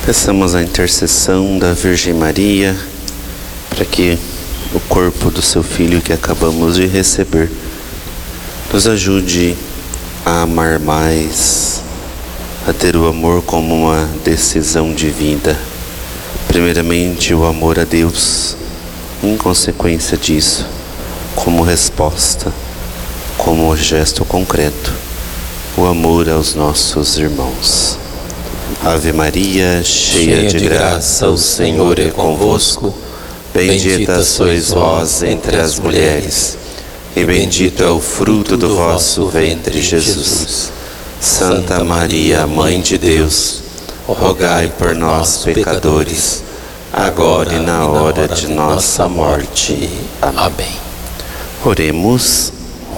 Peçamos a intercessão da Virgem Maria para que o corpo do seu Filho que acabamos de receber nos ajude a amar mais, a ter o amor como uma decisão de vida. Primeiramente, o amor a Deus, em consequência disso, como resposta, como gesto concreto, o amor aos nossos irmãos. Ave Maria, cheia de graça, o Senhor é convosco. Bendita sois vós entre as mulheres, e bendito é o fruto do vosso ventre, Jesus. Santa Maria, Mãe de Deus, rogai por nós, pecadores, agora e na hora de nossa morte. Amém. Oremos.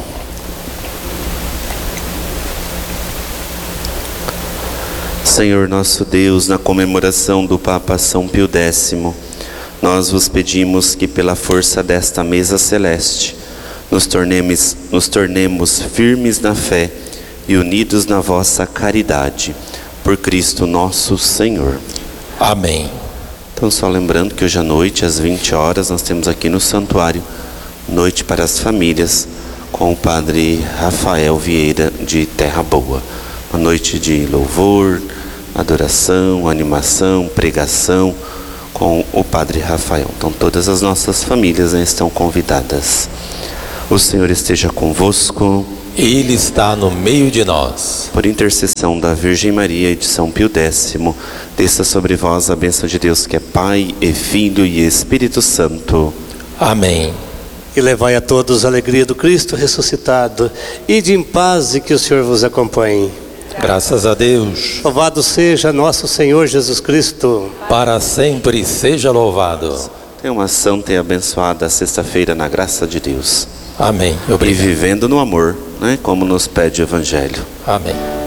Senhor nosso Deus, na comemoração do Papa São Pio X, nós vos pedimos que pela força desta mesa celeste nos tornemos firmes na fé e unidos na vossa caridade, por Cristo nosso Senhor. Amém. Então, só lembrando que hoje à noite, às 20 horas, nós temos aqui no santuário Noite para as Famílias, com o Padre Rafael Vieira de Terra Boa. Uma noite de louvor, adoração, animação, pregação com o Padre Rafael. Então todas as nossas famílias estão convidadas. O Senhor esteja convosco. Ele está no meio de nós. Por intercessão da Virgem Maria e de São Pio X, desça sobre vós a bênção de Deus, que é Pai e Filho e Espírito Santo. Amém. E levai a todos a alegria do Cristo ressuscitado. Ide em paz e que o Senhor vos acompanhe. Graças a Deus. Louvado seja nosso Senhor Jesus Cristo. Para sempre seja louvado. Tenha uma santa e abençoada sexta-feira na graça de Deus. Amém. E vivendo no amor, como nos pede o Evangelho. Amém.